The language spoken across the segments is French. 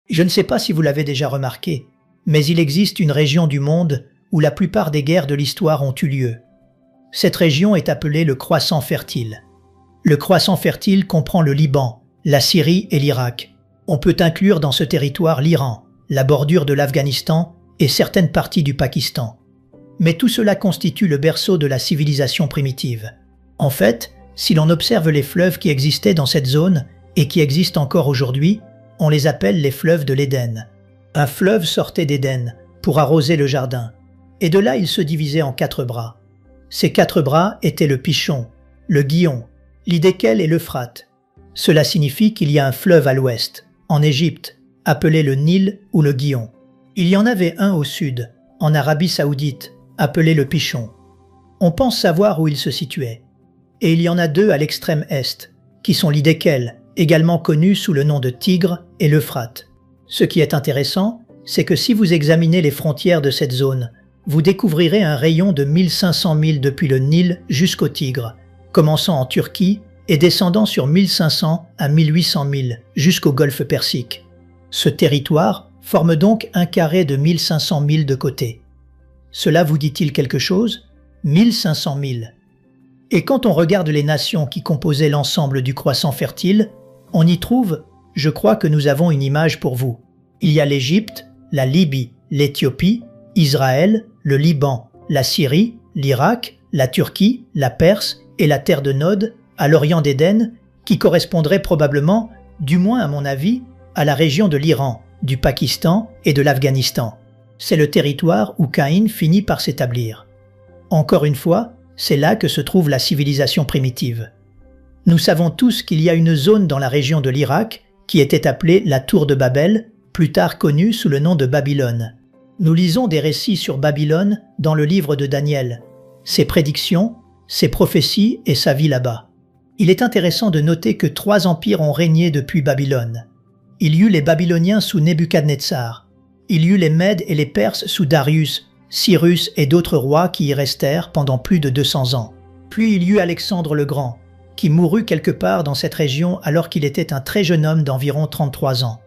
Je ne sais pas si vous l'avez déjà remarqué, mais il existe une région du monde où la plupart des guerres de l'histoire ont eu lieu. Cette région est appelée le Croissant fertile. Le Croissant fertile comprend le Liban, la Syrie et l'Irak. On peut inclure dans ce territoire l'Iran, la bordure de l'Afghanistan et certaines parties du Pakistan. Mais tout cela constitue le berceau de la civilisation primitive. En fait, si l'on observe les fleuves qui existaient dans cette zone et qui existent encore aujourd'hui, on les appelle les fleuves de l'Éden. Un fleuve sortait d'Éden pour arroser le jardin, et de là il se divisait en 4 bras. Ces 4 bras étaient le Pichon, le Gihon, l'Hidékel et l'Euphrate. Cela signifie qu'il y a un fleuve à l'ouest, en Égypte, appelé le Nil ou le Gihon. Il y en avait un au sud, en Arabie Saoudite, appelé le Pichon. On pense savoir où il se situait. Et il y en a 2 à l'extrême est, qui sont l'Hidékel, également connu sous le nom de Tigre, et l'Euphrate. Ce qui est intéressant, c'est que si vous examinez les frontières de cette zone, vous découvrirez un rayon de 1500 milles depuis le Nil jusqu'au Tigre, commençant en Turquie et descendant sur 1500 à 1800 milles jusqu'au golfe Persique. Ce territoire forme donc un carré de 1500 milles de côté. Cela vous dit-il quelque chose? 1500 milles. Et quand on regarde les nations qui composaient l'ensemble du Croissant fertile, on y trouve, je crois que nous avons une image pour vous. Il y a l'Égypte, la Libye, l'Éthiopie, Israël, le Liban, la Syrie, l'Irak, la Turquie, la Perse et la terre de Nod, à l'orient d'Éden, qui correspondraient probablement, du moins à mon avis, à la région de l'Iran, du Pakistan et de l'Afghanistan. C'est le territoire où Caïn finit par s'établir. Encore une fois, c'est là que se trouve la civilisation primitive. Nous savons tous qu'il y a une zone dans la région de l'Irak qui était appelée la Tour de Babel, plus tard connue sous le nom de Babylone. Nous lisons des récits sur Babylone dans le livre de Daniel, ses prédictions, ses prophéties et sa vie là-bas. Il est intéressant de noter que 3 empires ont régné depuis Babylone. Il y eut les Babyloniens sous Nebuchadnezzar. Il y eut les Mèdes et les Perses sous Darius, Cyrus et d'autres rois qui y restèrent pendant plus de 200 ans. Puis il y eut Alexandre le Grand, qui mourut quelque part dans cette région alors qu'il était un très jeune homme d'environ 33 ans.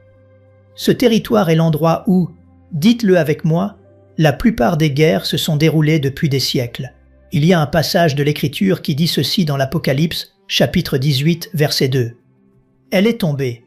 Ce territoire est l'endroit où, dites-le avec moi, la plupart des guerres se sont déroulées depuis des siècles. Il y a un passage de l'Écriture qui dit ceci dans l'Apocalypse, chapitre 18, verset 2. « Elle est tombée,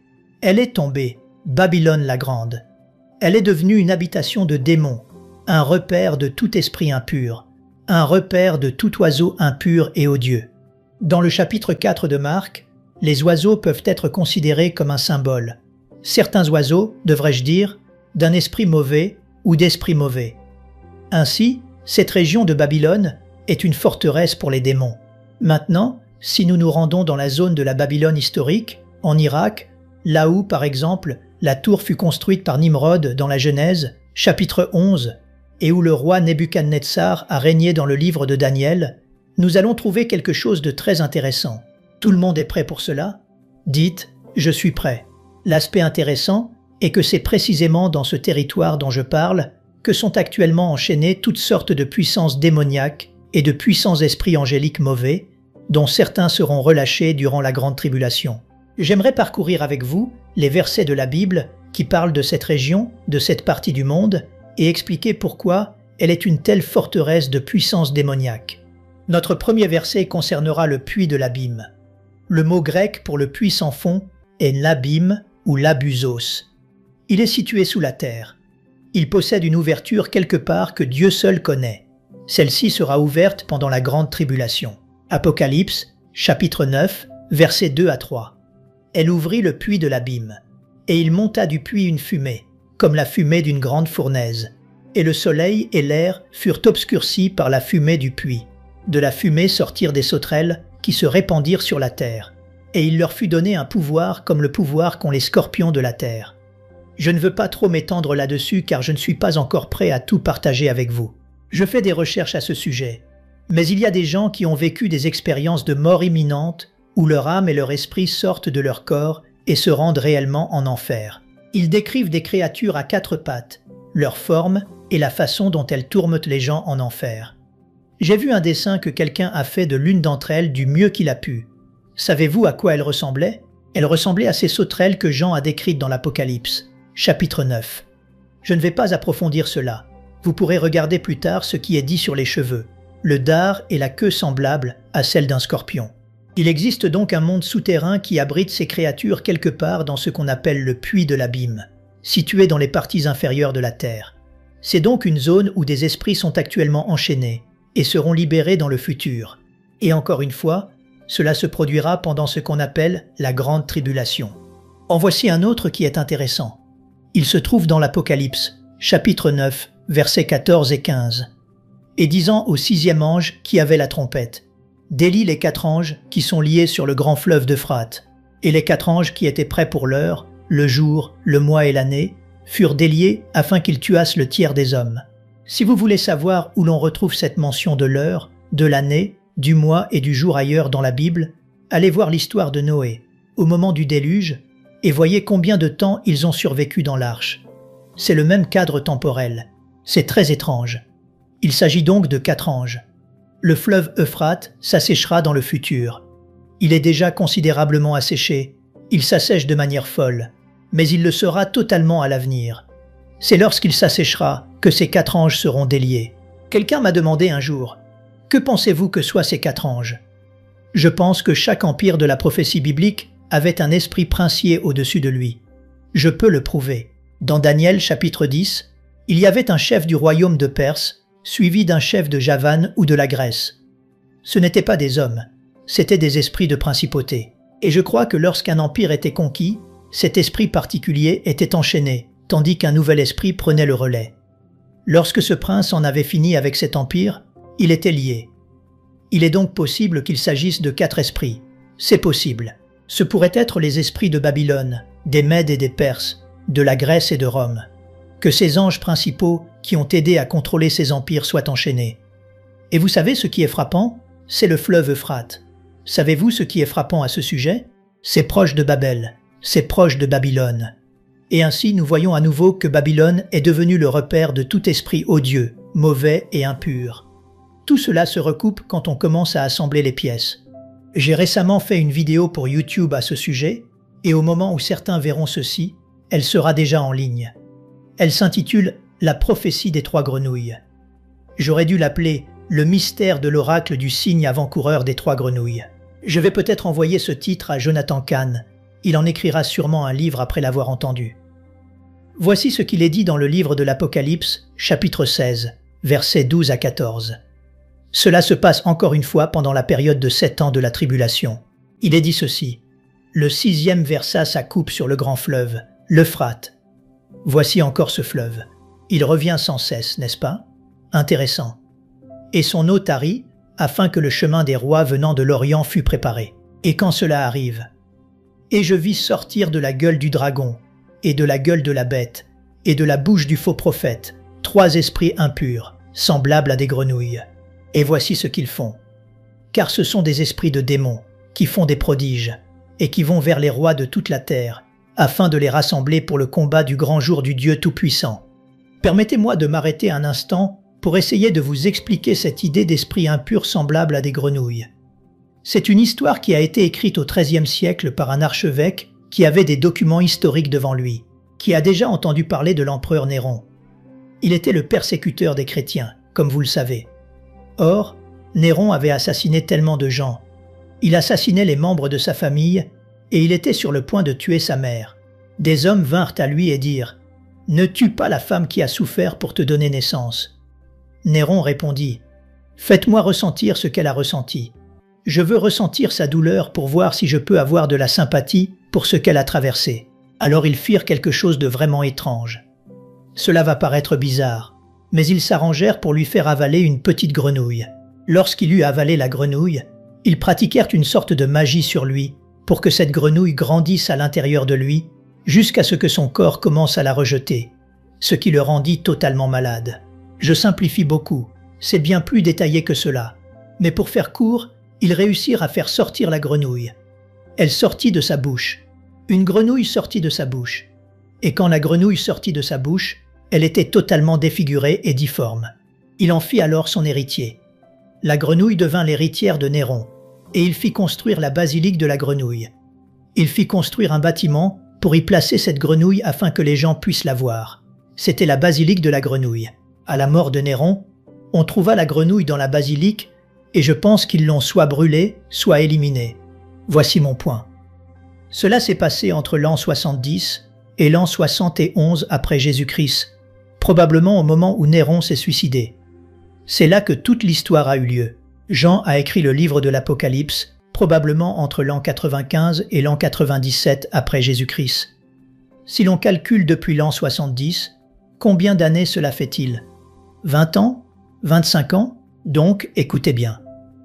Babylone la grande. Elle est devenue une habitation de démons, un repère de tout esprit impur, un repère de tout oiseau impur et odieux. » Dans le chapitre 4 de Marc, les oiseaux peuvent être considérés comme un symbole. Certains oiseaux, devrais-je dire, d'un esprit mauvais ou d'esprit mauvais. Ainsi, cette région de Babylone est une forteresse pour les démons. Maintenant, si nous nous rendons dans la zone de la Babylone historique, en Irak, là où, par exemple, la tour fut construite par Nimrod dans la Genèse, chapitre 11, et où le roi Nebuchadnezzar a régné dans le livre de Daniel, nous allons trouver quelque chose de très intéressant. Tout le monde est prêt pour cela? Dites, je suis prêt. L'aspect intéressant est que c'est précisément dans ce territoire dont je parle que sont actuellement enchaînées toutes sortes de puissances démoniaques et de puissants esprits angéliques mauvais, dont certains seront relâchés durant la grande tribulation. J'aimerais parcourir avec vous les versets de la Bible qui parlent de cette région, de cette partie du monde, et expliquer pourquoi elle est une telle forteresse de puissance démoniaque. Notre premier verset concernera le puits de l'abîme. Le mot grec pour le puits sans fond est l'abîme ou l'abusos. Il est situé sous la terre. Il possède une ouverture quelque part que Dieu seul connaît. Celle-ci sera ouverte pendant la grande tribulation. Apocalypse, chapitre 9, versets 2 à 3. Elle ouvrit le puits de l'abîme, et il monta du puits une fumée, comme la fumée d'une grande fournaise. Et le soleil et l'air furent obscurcis par la fumée du puits. De la fumée sortirent des sauterelles qui se répandirent sur la terre, et il leur fut donné un pouvoir comme le pouvoir qu'ont les scorpions de la terre. Je ne veux pas trop m'étendre là-dessus car je ne suis pas encore prêt à tout partager avec vous. Je fais des recherches à ce sujet, mais il y a des gens qui ont vécu des expériences de mort imminente où leur âme et leur esprit sortent de leur corps et se rendent réellement en enfer. Ils décrivent des créatures à 4 pattes, leur forme et la façon dont elles tourmentent les gens en enfer. J'ai vu un dessin que quelqu'un a fait de l'une d'entre elles du mieux qu'il a pu. Savez-vous à quoi elle ressemblait? Elle ressemblait à ces sauterelles que Jean a décrites dans l'Apocalypse. chapitre 9. Je ne vais pas approfondir cela. Vous pourrez regarder plus tard ce qui est dit sur les cheveux, le dard et la queue semblables à celle d'un scorpion. Il existe donc un monde souterrain qui abrite ces créatures quelque part dans ce qu'on appelle le puits de l'abîme, situé dans les parties inférieures de la Terre. C'est donc une zone où des esprits sont actuellement enchaînés et seront libérés dans le futur. Et encore une fois, cela se produira pendant ce qu'on appelle la Grande Tribulation. En voici un autre qui est intéressant. Il se trouve dans l'Apocalypse, chapitre 9, versets 14 et 15. Et disant au 6e ange qui avait la trompette, « Délie les 4 anges qui sont liés sur le grand fleuve d'Euphrate. » Et les 4 anges qui étaient prêts pour l'heure, le jour, le mois et l'année, furent déliés afin qu'ils tuassent le tiers des hommes. Si vous voulez savoir où l'on retrouve cette mention de l'heure, de l'année, du mois et du jour ailleurs dans la Bible, allez voir l'histoire de Noé, au moment du déluge, et voyez combien de temps ils ont survécu dans l'arche. C'est le même cadre temporel. C'est très étrange. Il s'agit donc de 4 anges. Le fleuve Euphrate s'asséchera dans le futur. Il est déjà considérablement asséché. Il s'assèche de manière folle, mais il le sera totalement à l'avenir. C'est lorsqu'il s'asséchera que ces 4 anges seront déliés. Quelqu'un m'a demandé un jour, « Que pensez-vous que soient ces 4 anges ?» Je pense que chaque empire de la prophétie biblique avait un esprit princier au-dessus de lui. Je peux le prouver. Dans Daniel chapitre 10, il y avait un chef du royaume de Perse, suivi d'un chef de Javan ou de la Grèce. Ce n'étaient pas des hommes, c'étaient des esprits de principauté. Et je crois que lorsqu'un empire était conquis, cet esprit particulier était enchaîné, tandis qu'un nouvel esprit prenait le relais. Lorsque ce prince en avait fini avec cet empire, il était lié. Il est donc possible qu'il s'agisse de 4 esprits. C'est possible. Ce pourraient être les esprits de Babylone, des Mèdes et des Perses, de la Grèce et de Rome. Que ces anges principaux qui ont aidé à contrôler ces empires soient enchaînés. Et vous savez ce qui est frappant? C'est le fleuve Euphrate. Savez-vous ce qui est frappant à ce sujet? C'est proche de Babel, c'est proche de Babylone. Et ainsi nous voyons à nouveau que Babylone est devenue le repère de tout esprit odieux, mauvais et impur. Tout cela se recoupe quand on commence à assembler les pièces. J'ai récemment fait une vidéo pour YouTube à ce sujet, et au moment où certains verront ceci, elle sera déjà en ligne. Elle s'intitule « La prophétie des 3 grenouilles ». J'aurais dû l'appeler « Le mystère de l'oracle du signe avant-coureur des 3 grenouilles ». Je vais peut-être envoyer ce titre à Jonathan Cahn. Il en écrira sûrement un livre après l'avoir entendu. Voici ce qu'il est dit dans le livre de l'Apocalypse, chapitre 16, versets 12 à 14. Cela se passe encore une fois pendant la période de 7 ans de la tribulation. Il est dit ceci. Le 6e versa sa coupe sur le grand fleuve, l'Euphrate. Voici encore ce fleuve. Il revient sans cesse, n'est-ce pas? Intéressant. Et son eau tarit, afin que le chemin des rois venant de l'Orient fût préparé. Et quand cela arrive, et je vis sortir de la gueule du dragon, et de la gueule de la bête, et de la bouche du faux prophète, 3 esprits impurs, semblables à des grenouilles. Et voici ce qu'ils font. Car ce sont des esprits de démons, qui font des prodiges, et qui vont vers les rois de toute la terre, afin de les rassembler pour le combat du grand jour du Dieu Tout-Puissant. Permettez-moi de m'arrêter un instant pour essayer de vous expliquer cette idée d'esprit impur semblable à des grenouilles. C'est une histoire qui a été écrite au XIIIe siècle par un archevêque qui avait des documents historiques devant lui, qui a déjà entendu parler de l'empereur Néron. Il était le persécuteur des chrétiens, comme vous le savez. Or, Néron avait assassiné tellement de gens. Il assassinait les membres de sa famille et il était sur le point de tuer sa mère. Des hommes vinrent à lui et dirent « Ne tue pas la femme qui a souffert pour te donner naissance. » Néron répondit « Faites-moi ressentir ce qu'elle a ressenti. Je veux ressentir sa douleur pour voir si je peux avoir de la sympathie pour ce qu'elle a traversé. » Alors ils firent quelque chose de vraiment étrange. Cela va paraître bizarre, mais ils s'arrangèrent pour lui faire avaler une petite grenouille. Lorsqu'il eut avalé la grenouille, ils pratiquèrent une sorte de magie sur lui pour que cette grenouille grandisse à l'intérieur de lui jusqu'à ce que son corps commence à la rejeter, ce qui le rendit totalement malade. Je simplifie beaucoup, c'est bien plus détaillé que cela, mais pour faire court, ils réussirent à faire sortir la grenouille. Elle sortit de sa bouche. Une grenouille sortit de sa bouche. Et quand la grenouille sortit de sa bouche, elle était totalement défigurée et difforme. Il en fit alors son héritier. La grenouille devint l'héritière de Néron, et il fit construire la basilique de la grenouille. Il fit construire un bâtiment pour y placer cette grenouille afin que les gens puissent la voir. C'était la basilique de la grenouille. À la mort de Néron, on trouva la grenouille dans la basilique et je pense qu'ils l'ont soit brûlée, soit éliminée. Voici mon point. Cela s'est passé entre l'an 70 et l'an 71 après Jésus-Christ, probablement au moment où Néron s'est suicidé. C'est là que toute l'histoire a eu lieu. Jean a écrit le livre de l'Apocalypse, probablement entre l'an 95 et l'an 97 après Jésus-Christ. Si l'on calcule depuis l'an 70, combien d'années cela fait-il? 20 ans? 25 ans? Donc, écoutez bien.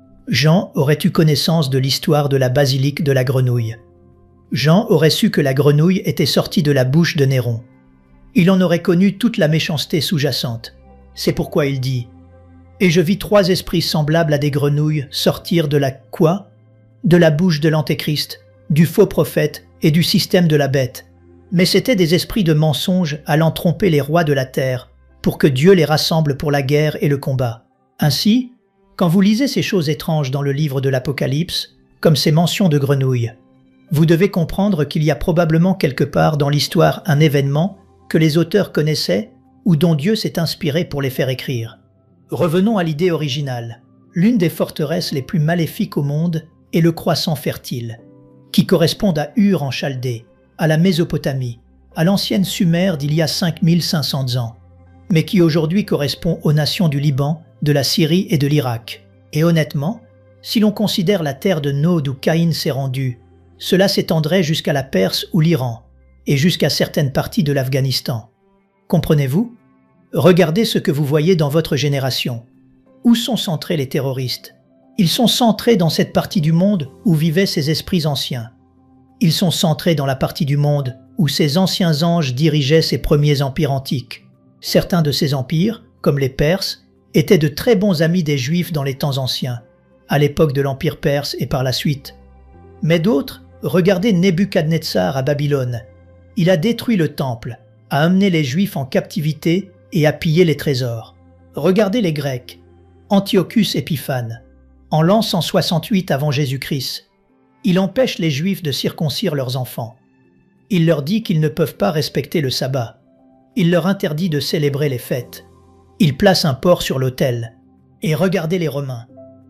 Jean aurait eu connaissance de l'histoire de la basilique de la grenouille. Jean aurait su que la grenouille était sortie de la bouche de Néron. Il en aurait connu toute la méchanceté sous-jacente. C'est pourquoi il dit « Et je vis 3 esprits semblables à des grenouilles sortir de la quoi? De la bouche de l'Antéchrist, du faux prophète et du système de la bête. Mais c'étaient des esprits de mensonge allant tromper les rois de la terre, pour que Dieu les rassemble pour la guerre et le combat. Ainsi, quand vous lisez ces choses étranges dans le livre de l'Apocalypse, comme ces mentions de grenouilles, vous devez comprendre qu'il y a probablement quelque part dans l'histoire un événement que les auteurs connaissaient ou dont Dieu s'est inspiré pour les faire écrire. Revenons à l'idée originale. L'une des forteresses les plus maléfiques au monde est le croissant fertile, qui correspond à Ur en Chaldée, à la Mésopotamie, à l'ancienne Sumer d'il y a 5500 ans, mais qui aujourd'hui correspond aux nations du Liban, de la Syrie et de l'Irak. Et honnêtement, si l'on considère la terre de Nod où Caïn s'est rendu, cela s'étendrait jusqu'à la Perse ou l'Iran, et jusqu'à certaines parties de l'Afghanistan. Comprenez-vous? Regardez ce que vous voyez dans votre génération. Où sont centrés les terroristes? Ils sont centrés dans cette partie du monde où vivaient ces esprits anciens. Ils sont centrés dans la partie du monde où ces anciens anges dirigeaient ces premiers empires antiques. Certains de ces empires, comme les Perses, étaient de très bons amis des Juifs dans les temps anciens, à l'époque de l'Empire perse et par la suite. Mais d'autres, regardez Nebuchadnezzar à Babylone. Il a détruit le temple, a amené les Juifs en captivité et a pillé les trésors. Regardez les Grecs, Antiochus Épiphane, en l'an 168 avant Jésus-Christ. Il empêche les Juifs de circoncire leurs enfants. Il leur dit qu'ils ne peuvent pas respecter le sabbat. Il leur interdit de célébrer les fêtes. Il place un porc sur l'autel. Et regardez les Romains.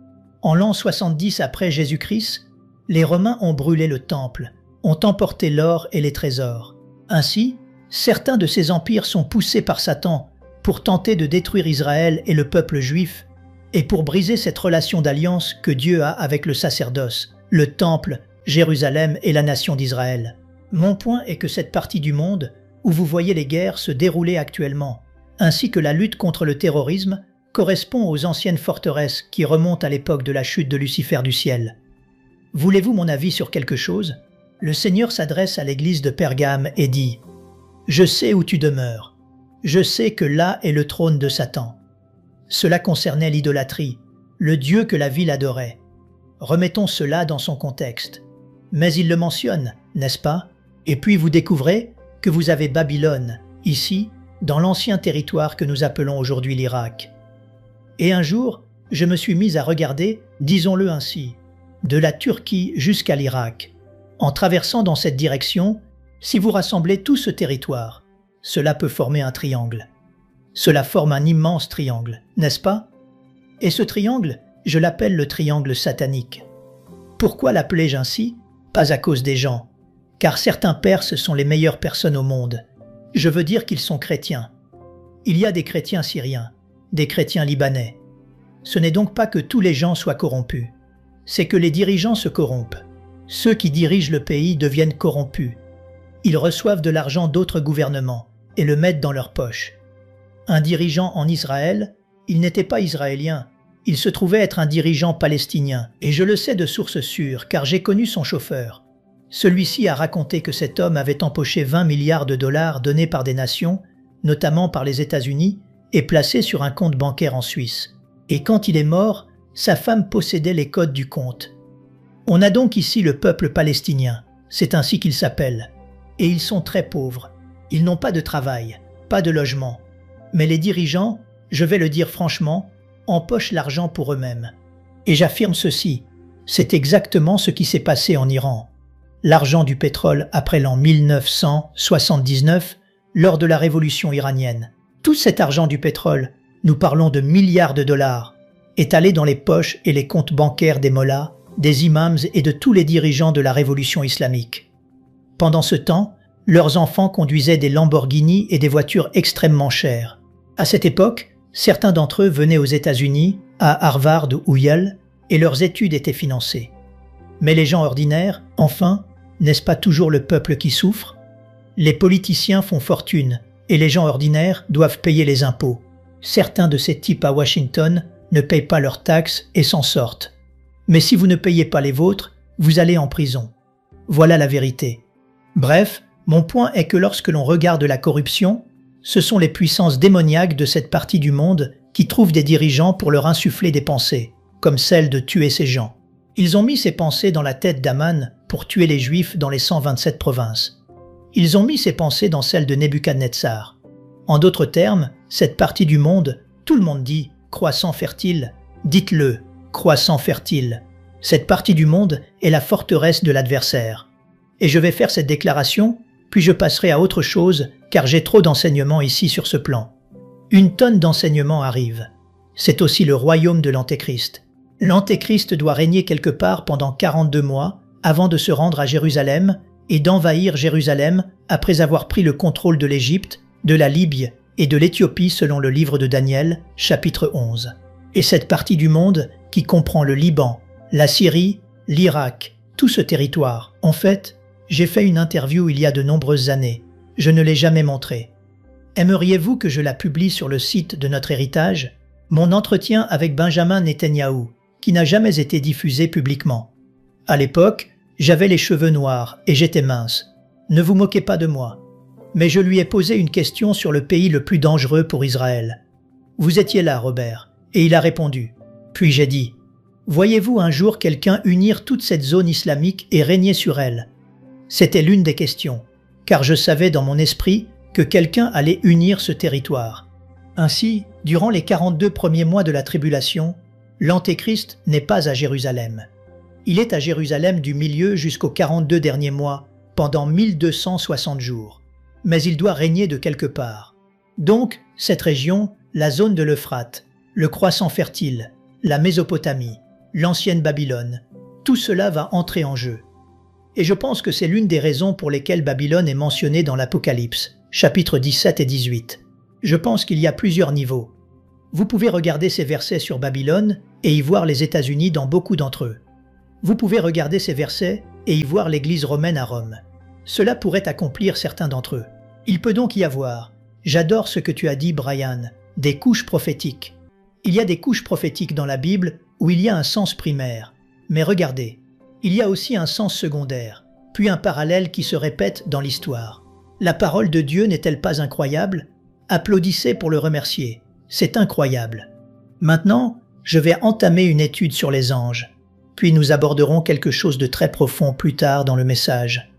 En l'an 70 après Jésus-Christ, les Romains ont brûlé le temple, ont emporté l'or et les trésors. Ainsi, certains de ces empires sont poussés par Satan pour tenter de détruire Israël et le peuple juif, et pour briser cette relation d'alliance que Dieu a avec le sacerdoce, le temple, Jérusalem et la nation d'Israël. Mon point est que cette partie du monde, où vous voyez les guerres se dérouler actuellement, ainsi que la lutte contre le terrorisme, correspond aux anciennes forteresses qui remontent à l'époque de la chute de Lucifer du ciel. Voulez-vous mon avis sur quelque chose? Le Seigneur s'adresse à l'église de Pergame et dit « Je sais où tu demeures. Je sais que là est le trône de Satan. » Cela concernait l'idolâtrie, le Dieu que la ville adorait. Remettons cela dans son contexte. Mais il le mentionne, n'est-ce pas? Et puis vous découvrez que vous avez Babylone, ici, dans l'ancien territoire que nous appelons aujourd'hui l'Irak. Et un jour, je me suis mis à regarder, disons-le ainsi, de la Turquie jusqu'à l'Irak. En traversant dans cette direction, si vous rassemblez tout ce territoire, cela peut former un triangle. Cela forme un immense triangle, n'est-ce pas? Et ce triangle, je l'appelle le triangle satanique. Pourquoi l'appelais-je ainsi? Pas à cause des gens, car certains Perses sont les meilleures personnes au monde. Je veux dire qu'ils sont chrétiens. Il y a des chrétiens syriens, des chrétiens libanais. Ce n'est donc pas que tous les gens soient corrompus. C'est que les dirigeants se corrompent. Ceux qui dirigent le pays deviennent corrompus. Ils reçoivent de l'argent d'autres gouvernements et le mettent dans leur poche. Un dirigeant en Israël, il n'était pas israélien. Il se trouvait être un dirigeant palestinien, et je le sais de source sûre car j'ai connu son chauffeur. Celui-ci a raconté que cet homme avait empoché 20 milliards de dollars donnés par des nations, notamment par les États-Unis, et placés sur un compte bancaire en Suisse. Et quand il est mort, sa femme possédait les codes du compte. On a donc ici le peuple palestinien, c'est ainsi qu'il s'appelle. Et ils sont très pauvres. Ils n'ont pas de travail, pas de logement. Mais les dirigeants, je vais le dire franchement, empochent l'argent pour eux-mêmes. Et j'affirme ceci, c'est exactement ce qui s'est passé en Iran. l'argent du pétrole après l'an 1979, lors de la révolution iranienne. Tout cet argent du pétrole, nous parlons de milliards de dollars, est allé dans les poches et les comptes bancaires des mollahs, des imams et de tous les dirigeants de la révolution islamique. Pendant ce temps, leurs enfants conduisaient des Lamborghini et des voitures extrêmement chères. À cette époque, certains d'entre eux venaient aux États-Unis, à Harvard ou Yale, et leurs études étaient financées. Mais les gens ordinaires, enfin, n'est-ce pas toujours le peuple qui souffre? Les politiciens font fortune, et les gens ordinaires doivent payer les impôts. Certains de ces types à Washington ne payent pas leurs taxes et s'en sortent. Mais si vous ne payez pas les vôtres, vous allez en prison. Voilà la vérité. Bref, mon point est que lorsque l'on regarde la corruption, ce sont les puissances démoniaques de cette partie du monde qui trouvent des dirigeants pour leur insuffler des pensées, comme celle de tuer ces gens. Ils ont mis ces pensées dans la tête d'Aman pour tuer les Juifs dans les 127 provinces. Ils ont mis ces pensées dans celle de Nebuchadnezzar. En d'autres termes, cette partie du monde, tout le monde dit « croissant fertile », dites-le, « croissant fertile ». Cette partie du monde est la forteresse de l'adversaire. Et je vais faire cette déclaration, puis je passerai à autre chose, car j'ai trop d'enseignements ici sur ce plan. Une tonne d'enseignements arrive. C'est aussi le royaume de l'Antéchrist. L'Antéchrist doit régner quelque part pendant 42 mois avant de se rendre à Jérusalem et d'envahir Jérusalem après avoir pris le contrôle de l'Égypte, de la Libye et de l'Éthiopie selon le livre de Daniel, chapitre 11. Et cette partie du monde qui comprend le Liban, la Syrie, l'Irak, tout ce territoire. En fait, j'ai fait une interview il y a de nombreuses années. Je ne l'ai jamais montrée. Aimeriez-vous que je la publie sur le site de notre héritage? Mon entretien avec Benjamin Netanyahou, qui n'a jamais été diffusé publiquement. À l'époque, j'avais les cheveux noirs et j'étais mince. Ne vous moquez pas de moi. Mais je lui ai posé une question sur le pays le plus dangereux pour Israël. Vous étiez là, Robert, et il a répondu. Puis j'ai dit, voyez-vous un jour quelqu'un unir toute cette zone islamique et régner sur elle? C'était l'une des questions, car je savais dans mon esprit que quelqu'un allait unir ce territoire. Ainsi, durant les 42 premiers mois de la tribulation, l'Antéchrist n'est pas à Jérusalem. Il est à Jérusalem du milieu jusqu'aux 42 derniers mois, pendant 1260 jours. Mais il doit régner de quelque part. Donc, cette région, la zone de l'Euphrate, le croissant fertile, la Mésopotamie, l'ancienne Babylone, tout cela va entrer en jeu. Et je pense que c'est l'une des raisons pour lesquelles Babylone est mentionnée dans l'Apocalypse, chapitres 17 et 18. Je pense qu'il y a plusieurs niveaux. Vous pouvez regarder ces versets sur Babylone et y voir les États-Unis dans beaucoup d'entre eux. Vous pouvez regarder ces versets et y voir l'Église romaine à Rome. Cela pourrait accomplir certains d'entre eux. Il peut donc y avoir, j'adore ce que tu as dit Brian, des couches prophétiques. Il y a des couches prophétiques dans la Bible où il y a un sens primaire. Mais regardez, il y a aussi un sens secondaire, puis un parallèle qui se répète dans l'histoire. La parole de Dieu n'est-elle pas incroyable? Applaudissez pour le remercier. C'est incroyable. Maintenant, je vais entamer une étude sur les anges, puis nous aborderons quelque chose de très profond plus tard dans le message.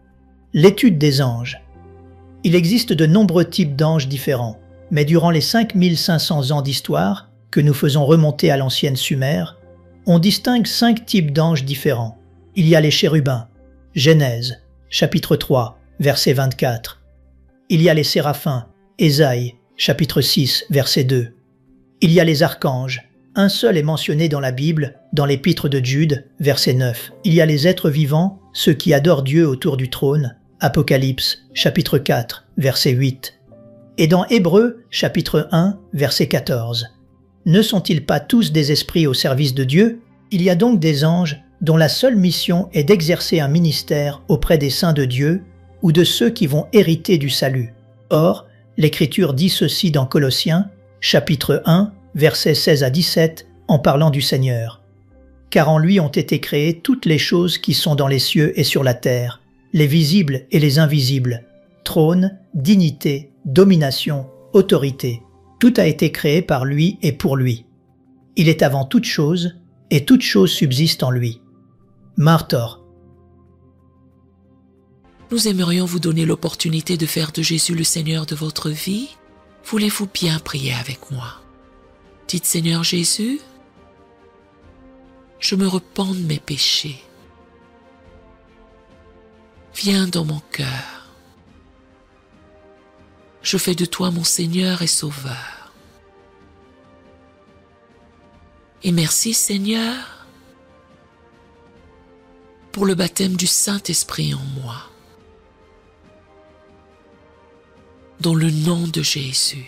L'étude des anges. Il existe de nombreux types d'anges différents, mais durant les 5500 ans d'histoire, que nous faisons remonter à l'ancienne Sumer, on distingue 5 types d'anges différents. Il y a les chérubins, Genèse, chapitre 3, verset 24. Il y a les séraphins, Ésaïe, chapitre 6, verset 2. Il y a les archanges, un seul est mentionné dans la Bible, dans l'épître de Jude, verset 9. Il y a les êtres vivants, ceux qui adorent Dieu autour du trône, Apocalypse, chapitre 4, verset 8. Et dans Hébreux, chapitre 1, verset 14. Ne sont-ils pas tous des esprits au service de Dieu? Il y a donc des anges dont la seule mission est d'exercer un ministère auprès des saints de Dieu ou de ceux qui vont hériter du salut. Or, l'Écriture dit ceci dans Colossiens, chapitre 1, versets 16 à 17, en parlant du Seigneur. « Car en lui ont été créées toutes les choses qui sont dans les cieux et sur la terre, les visibles et les invisibles, trône, dignité, domination, autorité. Tout a été créé par lui et pour lui. Il est avant toute chose, et toute chose subsiste en lui. » Martor. Nous aimerions vous donner l'opportunité de faire de Jésus le Seigneur de votre vie. Voulez-vous bien prier avec moi? Dites Seigneur Jésus, je me repens de mes péchés. Viens dans mon cœur. Je fais de toi mon Seigneur et Sauveur. Et merci Seigneur pour le baptême du Saint-Esprit en moi. Dans le nom de Jésus.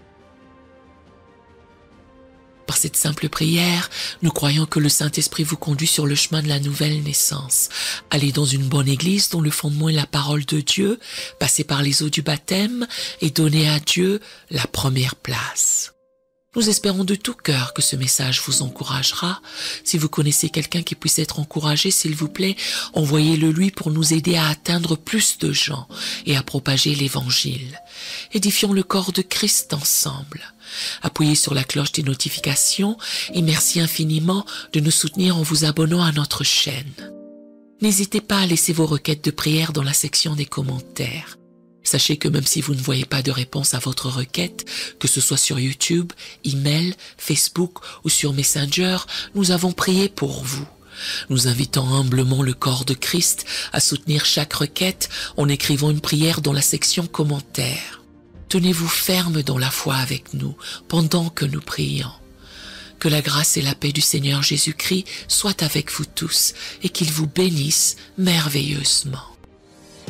Par cette simple prière, nous croyons que le Saint-Esprit vous conduit sur le chemin de la nouvelle naissance. Allez dans une bonne église dont le fondement est la parole de Dieu, passez par les eaux du baptême et donnez à Dieu la première place. Nous espérons de tout cœur que ce message vous encouragera. Si vous connaissez quelqu'un qui puisse être encouragé, s'il vous plaît, envoyez-le lui pour nous aider à atteindre plus de gens et à propager l'Évangile. Édifions le corps de Christ ensemble. Appuyez sur la cloche des notifications et merci infiniment de nous soutenir en vous abonnant à notre chaîne. N'hésitez pas à laisser vos requêtes de prière dans la section des commentaires. Sachez que même si vous ne voyez pas de réponse à votre requête, que ce soit sur YouTube, email, Facebook ou sur Messenger, nous avons prié pour vous. Nous invitons humblement le corps de Christ à soutenir chaque requête en écrivant une prière dans la section commentaires. Tenez-vous ferme dans la foi avec nous pendant que nous prions. Que la grâce et la paix du Seigneur Jésus-Christ soient avec vous tous et qu'il vous bénisse merveilleusement.